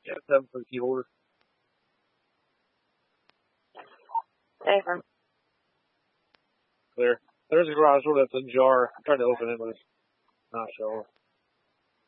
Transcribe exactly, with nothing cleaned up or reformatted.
Yeah, seven for the key holder. Affirm. Clear. There's a garage door that's ajar. I tried to open it, but it's not showing.